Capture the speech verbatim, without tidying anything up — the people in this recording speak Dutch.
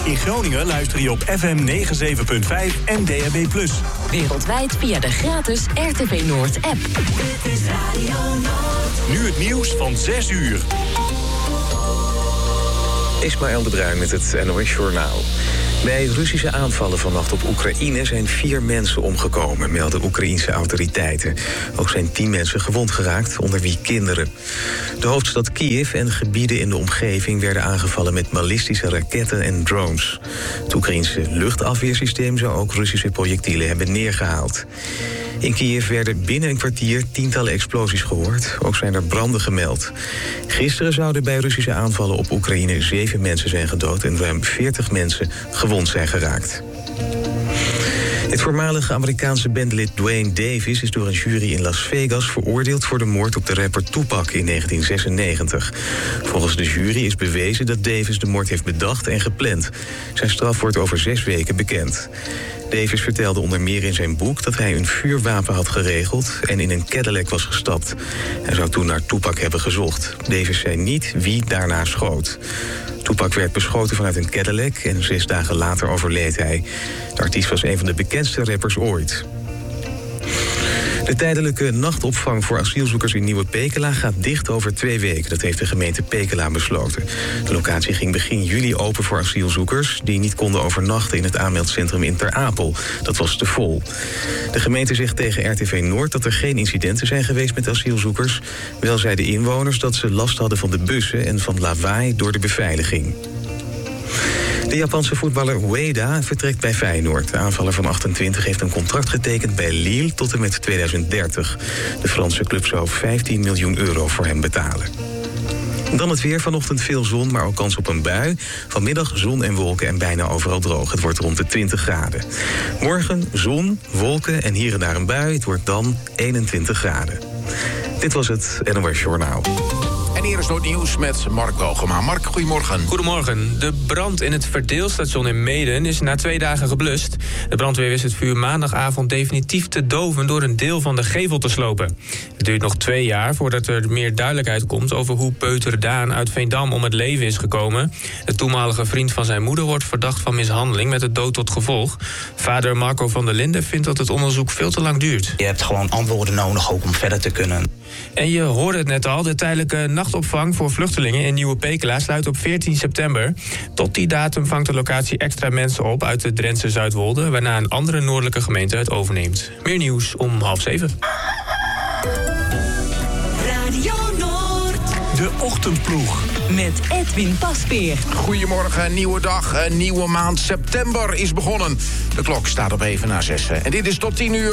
In Groningen luister je op F M negenenzeventig punt vijf en D A B plus. Wereldwijd via de gratis R T V Noord app. Dit is Radio Noord. Nu het nieuws van zes uur. Ismaël de Bruin met het N O S-journaal. Bij Russische aanvallen vannacht op Oekraïne zijn vier mensen omgekomen, melden Oekraïense autoriteiten. Ook zijn tien mensen gewond geraakt, onder wie kinderen. De hoofdstad Kiev en gebieden in de omgeving werden aangevallen met ballistische raketten en drones. Het Oekraïense luchtafweersysteem zou ook Russische projectielen hebben neergehaald. In Kiev werden binnen een kwartier tientallen explosies gehoord. Ook zijn er branden gemeld. Gisteren zouden bij Russische aanvallen op Oekraïne zeven mensen zijn gedood en ruim veertig mensen gewond zijn geraakt. Het voormalige Amerikaanse bandlid Duane Davis is door een jury in Las Vegas veroordeeld voor de moord op de rapper Tupac in negentien zesennegentig. Volgens de jury is bewezen dat Davis de moord heeft bedacht en gepland. Zijn straf wordt over zes weken bekend. Davis vertelde onder meer in zijn boek dat hij een vuurwapen had geregeld en in een Cadillac was gestapt. Hij zou toen naar Tupac hebben gezocht. Davis zei niet wie daarna schoot. Tupac werd beschoten vanuit een Cadillac en zes dagen later overleed hij. De artiest was een van de bekendste rappers ooit. De tijdelijke nachtopvang voor asielzoekers in Nieuwe Pekela gaat dicht over twee weken. Dat heeft de gemeente Pekela besloten. De locatie ging begin juli open voor asielzoekers die niet konden overnachten in het aanmeldcentrum in Ter Apel. Dat was te vol. De gemeente zegt tegen R T V Noord dat er geen incidenten zijn geweest met asielzoekers. Wel zeiden inwoners dat ze last hadden van de bussen en van lawaai door de beveiliging. De Japanse voetballer Ueda vertrekt bij Feyenoord. De aanvaller van achtentwintig heeft een contract getekend bij Lille tot en met tweeduizend dertig. De Franse club zou vijftien miljoen euro voor hem betalen. Dan het weer. Vanochtend veel zon, maar ook kans op een bui. Vanmiddag zon en wolken en bijna overal droog. Het wordt rond de twintig graden. Morgen zon, wolken en hier en daar een bui. Het wordt dan eenentwintig graden. Dit was het N O S Journaal. En hier is nog nieuws met Mark Bogema. Mark, goedemorgen. Goedemorgen. De brand in het verdeelstation in Meeden is na twee dagen geblust. De brandweer wist het vuur maandagavond definitief te doven door een deel van de gevel te slopen. Het duurt nog twee jaar voordat er meer duidelijkheid komt over hoe peuter Daan uit Veendam om het leven is gekomen. De toenmalige vriend van zijn moeder wordt verdacht van mishandeling met de dood tot gevolg. Vader Marco van der Linden vindt dat het onderzoek veel te lang duurt. Je hebt gewoon antwoorden nodig ook om verder te kunnen. En je hoorde het net al, de tijdelijke nachtopvang voor vluchtelingen in Nieuwe Pekela sluit op veertien september. Tot die datum vangt de locatie extra mensen op uit de Drentse Zuidwolde, waarna een andere noordelijke gemeente het overneemt. Meer nieuws om half zeven. Radio Noord. De Ochtendploeg. Met Edwin Paspeer. Goedemorgen, nieuwe dag, een nieuwe maand. September is begonnen. De klok staat op even na zes. En dit is tot tien uur.